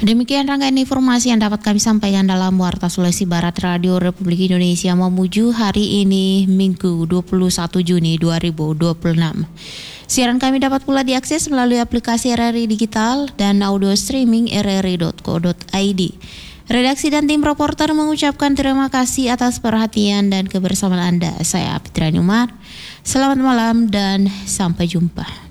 Demikian rangkaian informasi yang dapat kami sampaikan dalam Warta Sulawesi Barat Radio Republik Indonesia Mamuju hari ini Minggu 21 Juni 2026. Siaran kami dapat pula diakses melalui aplikasi RRI Digital dan audio streaming rri.co.id. Redaksi dan tim reporter mengucapkan terima kasih atas perhatian dan kebersamaan Anda. Saya Fitri Umar. Selamat malam dan sampai jumpa.